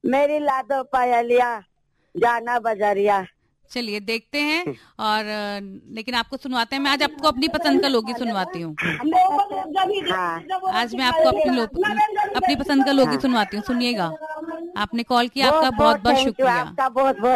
मेरी लादो पायलिया जाना बजरिया। चलिए देखते हैं और लेकिन आपको सुनवाते हैं। मैं आज आपको अपनी पसंद का लोकगीत सुनवाती हूँ। हाँ, आज मैं आपको अपनी पसंद का लोकगीत सुनवाती हूँ, सुनिएगा। आपने कॉल किया, आपका बहुत बहुत थैंक यू, शुक्रिया। आपका बहुत बहुत